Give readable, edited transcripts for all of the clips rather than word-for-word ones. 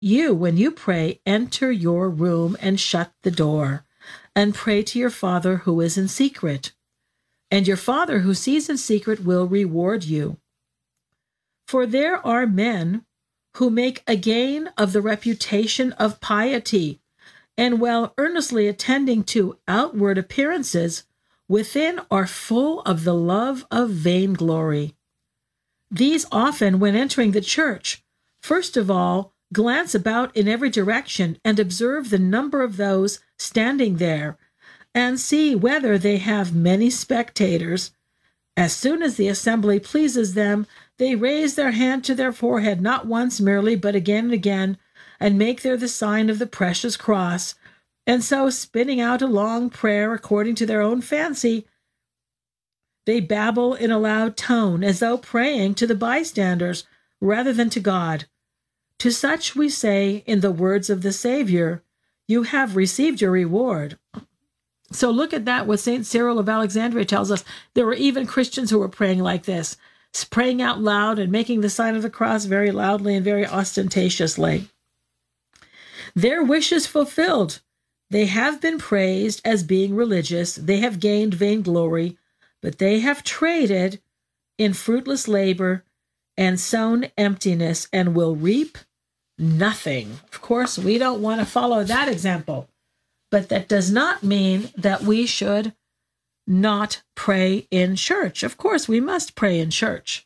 when you pray, enter your room and shut the door, and pray to your Father who is in secret. And your Father who sees in secret will reward you. For there are men who make a gain of the reputation of piety, and while earnestly attending to outward appearances, within are full of the love of vainglory. These often, when entering the church, first of all, glance about in every direction and observe the number of those standing there, and see whether they have many spectators. As soon as the assembly pleases them, they raise their hand to their forehead, not once merely, but again and again, and make there the sign of the precious cross, and so, spinning out a long prayer according to their own fancy, they babble in a loud tone, as though praying to the bystanders rather than to God. To such we say, in the words of the Savior, you have received your reward. So look at that, what St. Cyril of Alexandria tells us. There were even Christians who were praying like this, praying out loud and making the sign of the cross very loudly and very ostentatiously. Their wish is fulfilled. They have been praised as being religious. They have gained vainglory, but they have traded in fruitless labor and sown emptiness and will reap nothing. Of course, we don't want to follow that example, but that does not mean that we should not pray in church. Of course, we must pray in church.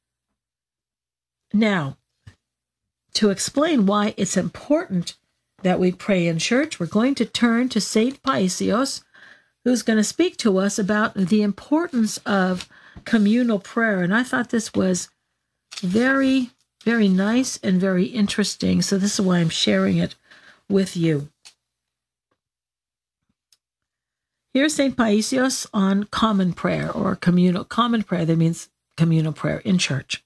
Now, to explain why it's important that we pray in church, we're going to turn to St. Paisios, who's going to speak to us about the importance of communal prayer. And I thought this was very, very nice and very interesting. So this is why I'm sharing it with you. Here's St. Paisios on common prayer or common prayer. That means communal prayer in church.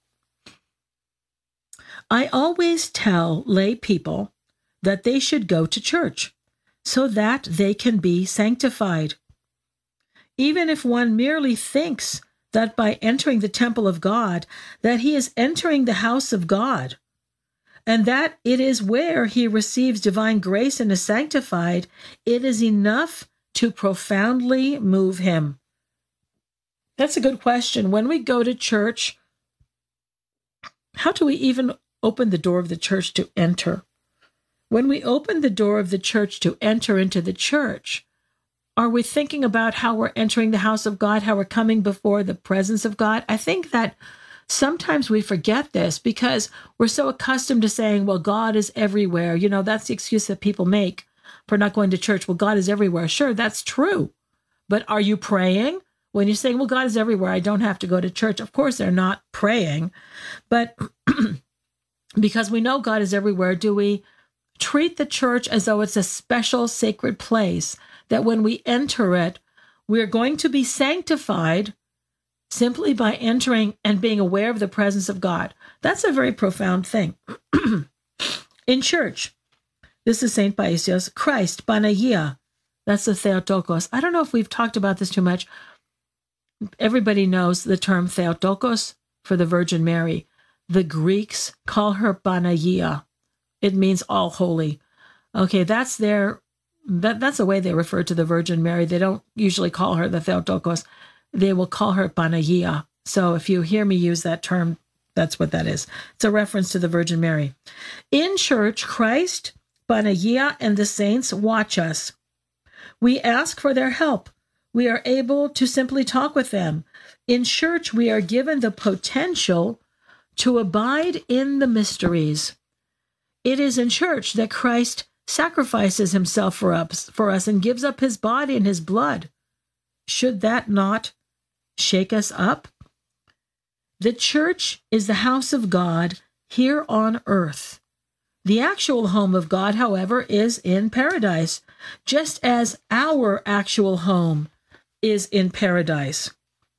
I always tell lay people that they should go to church so that they can be sanctified. Even if one merely thinks that by entering the temple of God, that he is entering the house of God, and that it is where he receives divine grace and is sanctified, it is enough to profoundly move him. That's a good question. When we go to church, how do we even open the door of the church to enter? When we open the door of the church to enter into the church, are we thinking about how we're entering the house of God, how we're coming before the presence of God? I think that sometimes we forget this because we're so accustomed to saying, well, God is everywhere. You know, that's the excuse that people make for not going to church. Well, God is everywhere. Sure, that's true. But are you praying? When you're saying, well, God is everywhere, I don't have to go to church. Of course, they're not praying. But because we know God is everywhere, do we treat the church as though it's a special sacred place, that when we enter it, we're going to be sanctified simply by entering and being aware of the presence of God? That's a very profound thing. In church, this is St. Paisios, Christ, Panagia, that's the Theotokos. I don't know if we've talked about this too much. Everybody knows the term Theotokos for the Virgin Mary. The Greeks call her Panagia. It means all holy. Okay, that's the way they refer to the Virgin Mary. They don't usually call her the Theotokos. They will call her Panagia. So if you hear me use that term, that's what that is. It's a reference to the Virgin Mary. In church, Christ, Panagia, and the saints watch us. We ask for their help. We are able to simply talk with them. In church, we are given the potential to abide in the mysteries. It is in church that Christ sacrifices himself for us and gives up his body and his blood. Should that not shake us up? The church is the house of God here on earth. The actual home of God, however, is in paradise, just as our actual home is in paradise.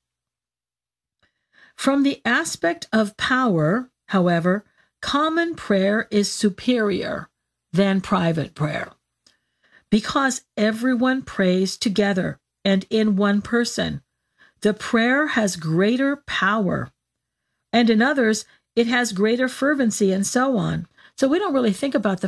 From the aspect of power, however, common prayer is superior than private prayer, because everyone prays together and in one person. The prayer has greater power, and in others it has greater fervency, and so on. So we don't really think about the